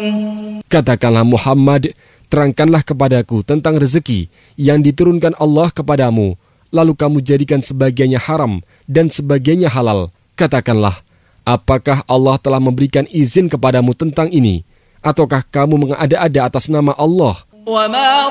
Katakanlah Muhammad, terangkanlah kepadaku tentang rezeki yang diturunkan Allah kepadamu, lalu kamu jadikan sebagiannya haram dan sebagiannya halal. Katakanlah, apakah Allah telah memberikan izin kepadamu tentang ini? Ataukah kamu mengada-ada atas nama Allah?